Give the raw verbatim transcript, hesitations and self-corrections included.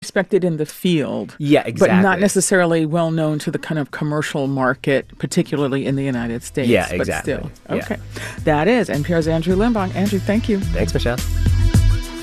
respected in the field. Yeah, exactly. But not necessarily well known to the kind of commercial market, particularly in the United States. Yeah, exactly. But still. Okay. Yeah. That is N P R's Andrew Limbong. Andrew, thank you. Thanks, Michelle.